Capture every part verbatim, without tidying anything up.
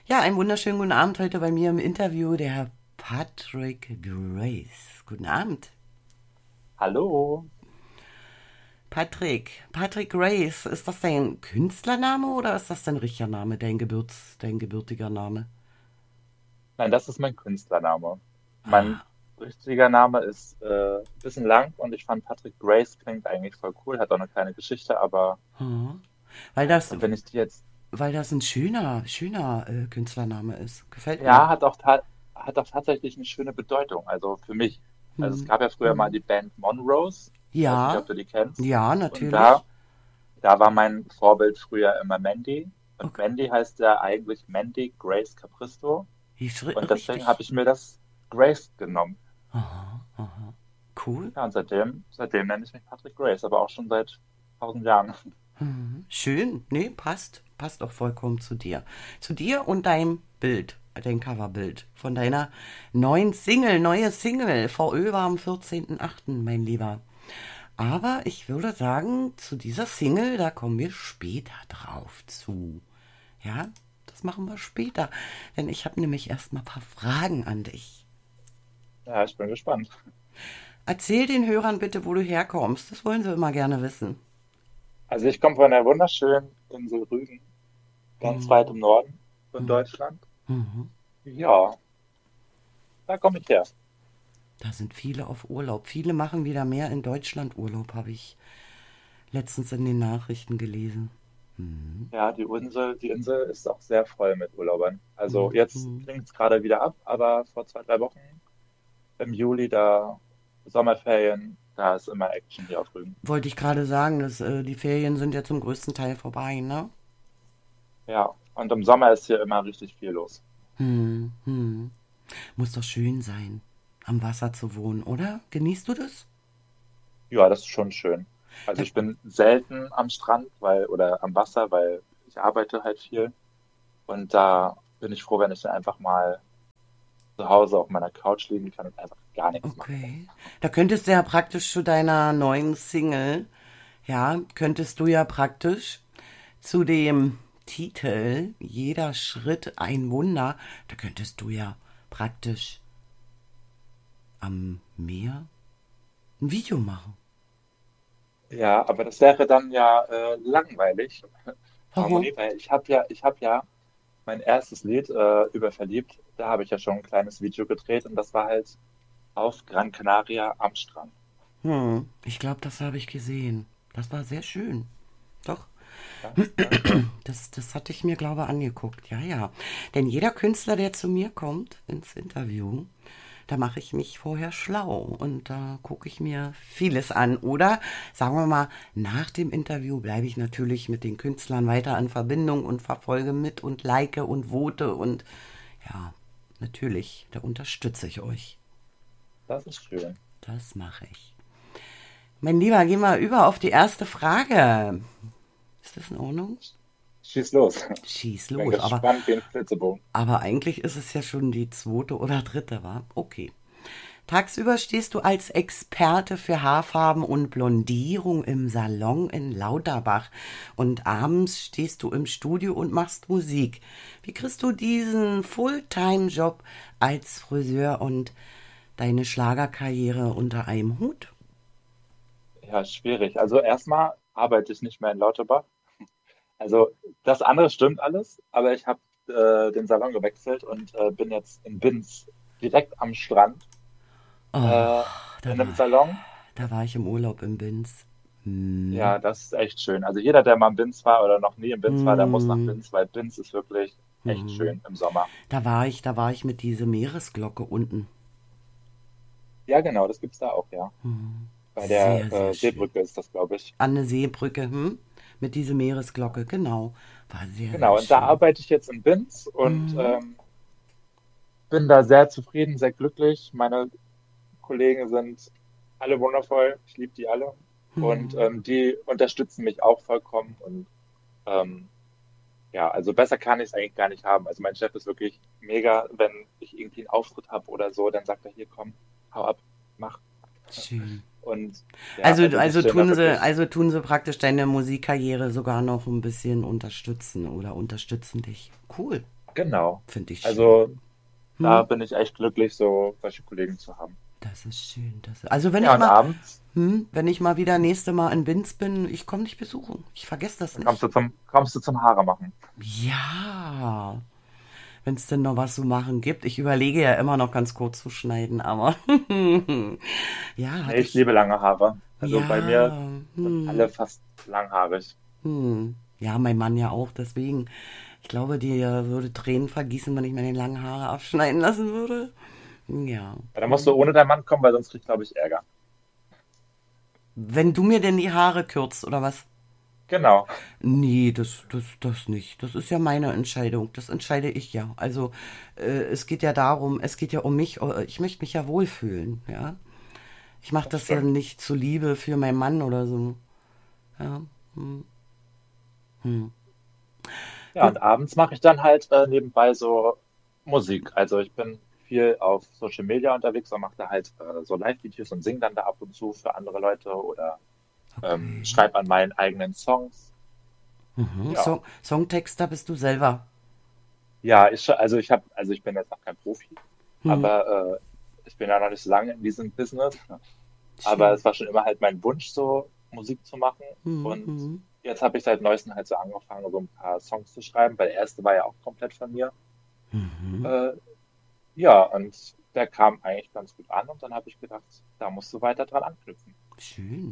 Ja, einen wunderschönen guten Abend heute bei mir im Interview, der Herr Patrick Grace. Guten Abend. Hallo. Patrick, Patrick Grace, ist das dein Künstlername oder ist das dein richtiger Name, dein Gebürts, dein gebürtiger Name? Nein, das ist mein Künstlername. Mein Ah, richtiger Name ist äh, ein bisschen lang und ich fand Patrick Grace klingt eigentlich voll cool, hat auch eine kleine Geschichte, aber hm. Weil ja, das, dann bin ich die jetzt. weil das ein schöner, schöner äh, Künstlername ist. Gefällt mir. Ja, hat auch, ta hat auch tatsächlich eine schöne Bedeutung, also für mich. Also es Hm. gab ja früher mal Hm. die Band Monrose, ich weiß nicht, Ja, ob du die kennst. ja, Und natürlich. da, da war mein Vorbild früher immer Mandy. Und Okay. Mandy heißt ja eigentlich Mandy Grace Capristo. Ist ri- Und deswegen habe richtig. ich mir das Grace genommen. Aha, aha. Cool. Ja, und seitdem, seitdem nenne ich mich Patrick Grace, aber auch schon seit tausend Jahren. Mhm. Schön. Nee, passt. Passt auch vollkommen zu dir. Zu dir und deinem Bild, dein Coverbild von deiner neuen Single, neue Single. V Ö war am vierzehnten achten, mein Lieber. Aber ich würde sagen, zu dieser Single, da kommen wir später drauf zu. Ja, das machen wir später. Denn ich habe nämlich erst mal ein paar Fragen an dich. Ja, ich bin gespannt. Erzähl den Hörern bitte, wo du herkommst. Das wollen sie immer gerne wissen. Also ich komme von der wunderschönen Insel Rügen, ganz weit Hm, im Norden von hm, Deutschland. mhm. Ja, da komme ich her. Da sind viele auf Urlaub. Viele machen wieder mehr in Deutschland Urlaub, habe ich letztens in den Nachrichten gelesen. Hm, Ja, die Insel, die Insel ist auch sehr voll mit Urlaubern. Also hm, jetzt hm. klingt es gerade wieder ab, aber vor zwei, drei Wochen im Juli, da Sommerferien, da ist immer Action hier auf Rügen. Wollte ich gerade sagen, dass, äh, die Ferien sind ja zum größten Teil vorbei, ne? Ja, und im Sommer ist hier immer richtig viel los. Hm, hm. Muss doch schön sein, am Wasser zu wohnen, oder? Genießt du das? Ja, das ist schon schön. Also Da, ich bin selten am Strand, weil, oder am Wasser, weil ich arbeite halt viel. Und da bin ich froh, wenn ich dann einfach mal zu Hause auf meiner Couch liegen kann und einfach gar nichts machen muss. okay. Da könntest du ja praktisch zu deiner neuen Single, ja, könntest du ja praktisch zu dem Titel Jeder Schritt ein Wunder, da könntest du ja praktisch am Meer ein Video machen. Ja, aber das wäre dann ja äh, langweilig, Warum? Harmonie, weil ich habe ja, ich habe ja mein erstes Lied äh, über verliebt, da habe ich ja schon ein kleines Video gedreht und das war halt auf Gran Canaria am Strand. Hm, ich glaube, das habe ich gesehen. Das war sehr schön. Doch, Ja, danke. das, das hatte ich mir, glaube ich, angeguckt. Ja, ja. Denn jeder Künstler, der zu mir kommt ins Interview, da mache ich mich vorher schlau und da gucke ich mir vieles an. Oder sagen wir mal, nach dem Interview bleibe ich natürlich mit den Künstlern weiter in Verbindung und verfolge mit und like und vote und ja, natürlich, da unterstütze ich euch. Das ist schön. Das mache ich. Mein Lieber, gehen wir über auf die erste Frage. Ist das in Ordnung? Schieß los. Schieß Ich bin los, aber, gespannt wie ein Flitzebogen. aber eigentlich ist es ja schon die zweite oder dritte, war? Okay. Tagsüber stehst du als Experte für Haarfarben und Blondierung im Salon in Lauterbach und abends stehst du im Studio und machst Musik. Wie kriegst du diesen Fulltime-Job als Friseur und deine Schlagerkarriere unter einem Hut? Ja, schwierig. Also erstmal arbeite ich nicht mehr in Lauterbach. Also das andere stimmt alles, aber ich habe äh, den Salon gewechselt und äh, bin jetzt in Binz, direkt am Strand, Oh, äh, da in einem war, Salon. da war ich im Urlaub in Binz. Hm. Ja, das ist echt schön. Also jeder, der mal in Binz war oder noch nie in Binz war, der muss nach Hm. Binz, weil Binz ist wirklich echt Hm. schön im Sommer. Da war ich, da war ich mit dieser Meeresglocke unten. Ja, genau, das gibt's da auch, ja. Bei der Sehr, sehr äh, schön. Seebrücke ist das, glaube ich. An der Seebrücke, hm? Mit dieser Meeresglocke, genau. War sehr, sehr Genau, und da schön. arbeite ich jetzt in Binz und Hm. ähm, bin da sehr zufrieden, sehr glücklich. Meine Kollegen sind alle wundervoll. Ich liebe die alle. Und Hm. ähm, die unterstützen mich auch vollkommen. Und ähm, ja, also besser kann ich es eigentlich gar nicht haben. Also mein Chef ist wirklich mega. Wenn ich irgendwie einen Auftritt habe oder so, dann sagt er, hier, komm, hau ab, mach. Schön. Und ja, Also, also die also stehen da tun sie, wirklich. also tun sie praktisch deine Musikkarriere sogar noch ein bisschen unterstützen oder unterstützen dich. Cool. Genau. Finde ich schön. Also da Hm? bin ich echt glücklich, so solche Kollegen zu haben. Das ist schön. Das also wenn Ja, ich und mal, abends, hm, wenn ich mal wieder nächste Mal in Binz bin, ich komme dich besuchen. Ich vergesse das dann kommst nicht. du zum, kommst du zum Haare machen. Ja, wenn es denn noch was zu machen gibt. Ich überlege ja immer noch ganz kurz zu schneiden, aber ja, Nee, hatte ich ich. liebe lange Haare. Also bei mir Ja, sind alle hm, fast langhaarig. hm. Ja, mein Mann ja auch. Deswegen, ich glaube, die äh, würde Tränen vergießen, wenn ich mir die langen Haare abschneiden lassen würde. Ja. Ja, da musst du Hm. ohne deinen Mann kommen, weil sonst krieg ich, glaube ich, Ärger. Wenn du mir denn die Haare kürzt, oder was? Genau. Nee, das, das, das nicht. Das ist ja meine Entscheidung. Das entscheide ich ja. Also äh, es geht ja darum, es geht ja um mich. äh, Ich möchte mich ja wohlfühlen, ja. Ich mache Das das ja stimmt. nicht zur Liebe für meinen Mann oder so. Ja. Hm. Hm. Ja, Du, und abends mache ich dann halt äh, nebenbei so Musik. Also ich bin viel auf Social Media unterwegs und mache da halt äh, so Live-Videos und singe dann da ab und zu für andere Leute oder ähm, okay. schreibe an meinen eigenen Songs. Mhm. Ja, Song, Songtexter bist du selber. ja, ich, also ich habe, also ich bin jetzt noch kein Profi, Hm. aber äh, ich bin ja noch nicht so lange in diesem Business. Aber Schön. es war schon immer halt mein Wunsch, so Musik zu machen. Hm. Und Hm. jetzt habe ich seit neuestem halt so angefangen, so ein paar Songs zu schreiben, weil der erste war ja auch komplett von mir. Mhm. Äh, ja, und der kam eigentlich ganz gut an und dann habe ich gedacht, da musst du weiter dran anknüpfen. Schön.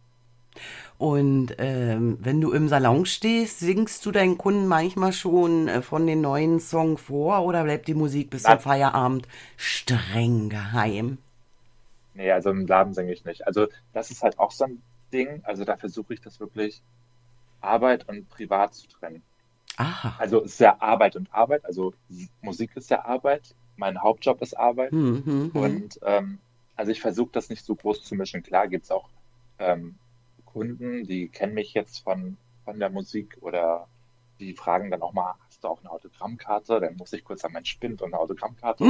Und ähm, wenn du im Salon stehst, singst du deinen Kunden manchmal schon äh, von den neuen Song vor oder bleibt die Musik bis zum Na, Feierabend streng geheim? nee, also im Laden singe ich nicht. Also das ist halt auch so ein Ding. Also da versuche ich das wirklich Arbeit und Privat zu trennen. Aha. Also es ist ja Arbeit und Arbeit. Also Musik ist ja Arbeit. Mein Hauptjob ist Arbeit. Hm, hm, hm. Und ähm, also ich versuche das nicht so groß zu mischen. Klar gibt es auch ähm, Kunden, die kennen mich jetzt von, von der Musik oder die fragen dann auch mal, hast du auch eine Autogrammkarte? Dann muss ich kurz an meinen Spind und eine Autogrammkarte